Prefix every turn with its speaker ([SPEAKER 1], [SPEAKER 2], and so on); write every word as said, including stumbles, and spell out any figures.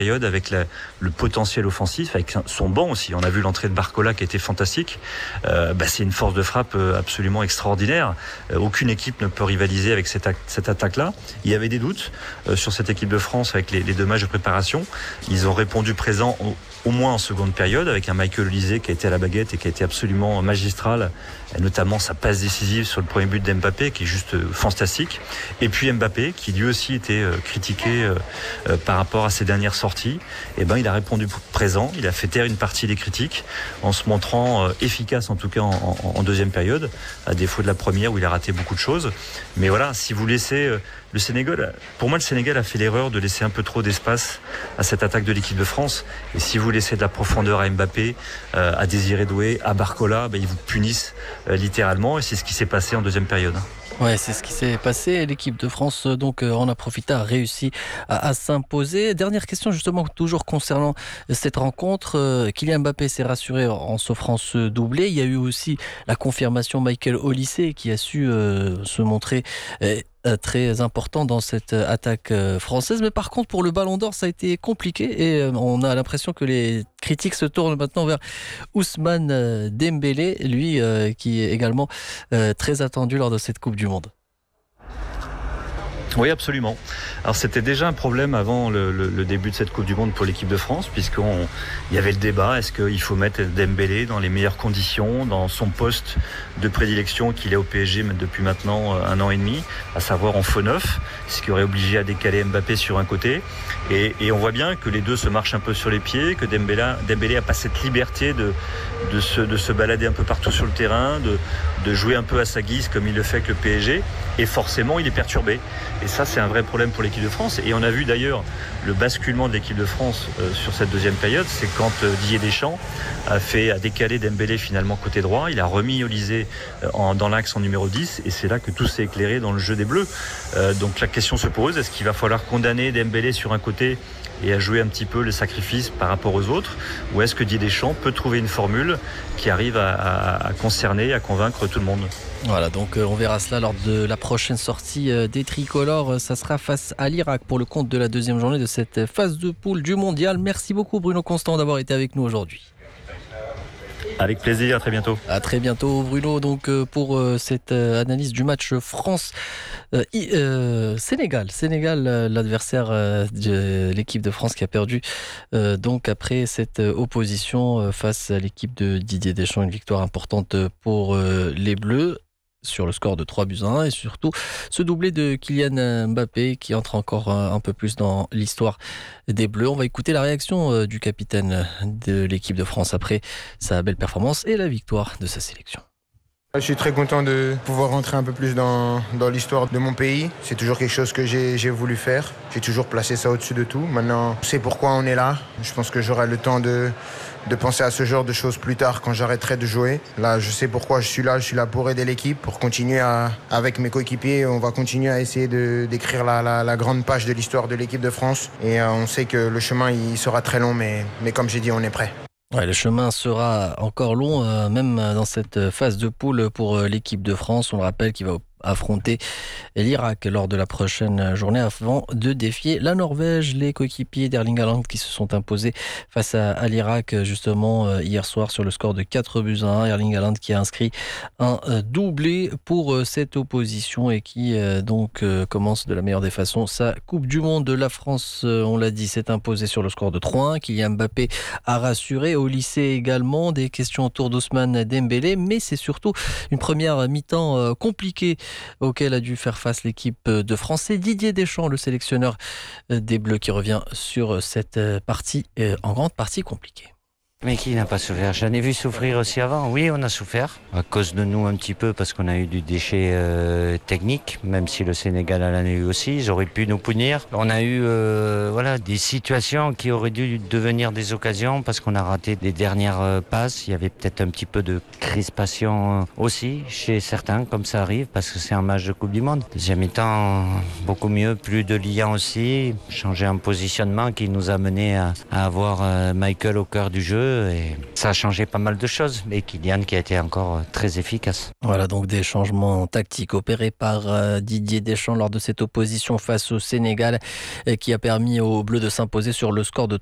[SPEAKER 1] période avec la, le potentiel offensif, avec son banc aussi. On a vu l'entrée de Barcola qui était fantastique. Euh, bah, c'est une force de frappe absolument extraordinaire. Euh, aucune équipe ne peut rivaliser avec cette, cette attaque-là. Il y avait des doutes euh, sur cette équipe de France avec les, les deux matchs de préparation. Ils ont répondu présent au, au moins en seconde période avec un Michael Olise qui a été à la baguette et qui a été absolument magistral, et notamment sa passe décisive sur le premier but d'Mbappé qui est juste euh, fantastique. Et puis Mbappé qui lui aussi était euh, critiqué euh, euh, par rapport à ses dernières sorties. Et ben il a répondu présent, il a fait taire une partie des critiques en se montrant euh, efficace en tout cas en, en, en deuxième période, à défaut de la première où il a raté beaucoup de choses. Mais voilà, si vous laissez euh, le Sénégal, pour moi le Sénégal a fait l'erreur de laisser un peu trop d'espace à cette attaque de l'équipe de France. Et si vous laissez de la profondeur à Mbappé, euh, à Désiré Doué, à Barcola, ben, ils vous punissent euh, littéralement. Et c'est ce qui s'est passé en deuxième période.
[SPEAKER 2] Ouais, c'est ce qui s'est passé. L'équipe de France donc en a profité, a réussi à, à s'imposer. Dernière question justement, toujours concernant cette rencontre. Kylian Mbappé s'est rassuré en s'offrant ce doublé. Il y a eu aussi la confirmation Michael Olise qui a su euh, se montrer euh, très important dans cette attaque française. Mais par contre, pour le Ballon d'Or, ça a été compliqué et on a l'impression que les critiques se tournent maintenant vers Ousmane Dembélé, lui euh, qui est également euh, très attendu lors de cette Coupe du Monde.
[SPEAKER 1] Oui, absolument. Alors c'était déjà un problème avant le, le, le début de cette Coupe du Monde pour l'équipe de France, puisqu'il y avait le débat, est-ce qu'il faut mettre Dembélé dans les meilleures conditions, dans son poste de prédilection qu'il est au P S G depuis maintenant un an et demi, à savoir en faux neuf, ce qui aurait obligé à décaler Mbappé sur un côté. Et, et on voit bien que les deux se marchent un peu sur les pieds, que Dembélé, Dembélé a pas cette liberté de, de, se, de se balader un peu partout sur le terrain, de, de jouer un peu à sa guise comme il le fait avec le P S G, et forcément il est perturbé. Et ça, c'est un vrai problème pour l'équipe de France. Et on a vu d'ailleurs le basculement de l'équipe de France euh, sur cette deuxième période. C'est quand euh, Didier Deschamps a fait a décalé Dembélé finalement côté droit. Il a remis Olise euh, en, dans l'axe en numéro dix. Et c'est là que tout s'est éclairé dans le jeu des Bleus. Euh, donc la question se pose, est-ce qu'il va falloir condamner Dembélé sur un côté et à jouer un petit peu le sacrifice par rapport aux autres, ou est-ce que Didier Deschamps peut trouver une formule qui arrive à, à, à concerner, à convaincre tout le monde?
[SPEAKER 2] Voilà, donc on verra cela lors de la prochaine sortie des tricolores. Ça sera face à l'Irak pour le compte de la deuxième journée de cette phase de poule du mondial. Merci beaucoup Bruno Constant d'avoir été avec nous aujourd'hui.
[SPEAKER 1] Avec plaisir, à très bientôt.
[SPEAKER 2] À très bientôt Bruno, donc pour cette analyse du match France euh, euh, Sénégal. Sénégal, l'adversaire de l'équipe de France qui a perdu euh, donc après cette opposition face à l'équipe de Didier Deschamps, une victoire importante pour euh, les Bleus sur le score de trois buts à un, et surtout ce doublé de Kylian Mbappé qui entre encore un peu plus dans l'histoire des Bleus. On va écouter la réaction du capitaine de l'équipe de France après sa belle performance et la victoire de sa sélection.
[SPEAKER 3] Je suis très content de pouvoir rentrer un peu plus dans, dans l'histoire de mon pays. C'est toujours quelque chose que j'ai, j'ai voulu faire. J'ai toujours placé ça au-dessus de tout. Maintenant, je sais pourquoi on est là. Je pense que j'aurai le temps de, de penser à ce genre de choses plus tard quand j'arrêterai de jouer. Là, je sais pourquoi je suis là. Je suis là pour aider l'équipe, pour continuer à, avec mes coéquipiers. On va continuer à essayer de, d'écrire la, la, la grande page de l'histoire de l'équipe de France. Et euh, on sait que le chemin, il sera très long, mais, mais comme j'ai dit, on est prêt.
[SPEAKER 2] Ouais, le chemin sera encore long, euh, même dans cette phase de poule pour euh, l'équipe de France. On le rappelle qu'il va affronter l'Irak lors de la prochaine journée avant de défier la Norvège. Les coéquipiers d'Erling Haaland qui se sont imposés face à, à l'Irak justement euh, hier soir sur le score de quatre buts à un. Erling Haaland qui a inscrit un euh, doublé pour euh, cette opposition et qui euh, donc euh, commence de la meilleure des façons sa Coupe du Monde. La France, euh, on l'a dit, s'est imposée sur le score de trois à un. Kylian Mbappé a rassuré, au lycée également. Des questions autour d'Ousmane Dembélé, mais c'est surtout une première mi-temps euh, compliquée auquel a dû faire face l'équipe de France. C'est Didier Deschamps, le sélectionneur des Bleus, qui revient sur cette partie, en grande partie compliquée.
[SPEAKER 4] Mais qui n'a pas souffert? J'en ai vu souffrir aussi avant. Oui, on a souffert, à cause de nous un petit peu, parce qu'on a eu du déchet euh, technique, même si le Sénégal en a eu aussi. Ils auraient pu nous punir. On a eu euh, voilà, des situations qui auraient dû devenir des occasions, parce qu'on a raté les dernières euh, passes. Il y avait peut-être un petit peu de crispation aussi, chez certains, comme ça arrive, parce que c'est un match de Coupe du Monde. Deuxième mi-temps, beaucoup mieux, plus de liens aussi. Changer un positionnement qui nous a mené à, à avoir euh, Michael au cœur du jeu. jeu et ça a changé pas mal de choses. Mais Kylian qui a été encore très efficace.
[SPEAKER 2] Voilà donc des changements tactiques opérés par Didier Deschamps lors de cette opposition face au Sénégal qui a permis aux Bleus de s'imposer sur le score de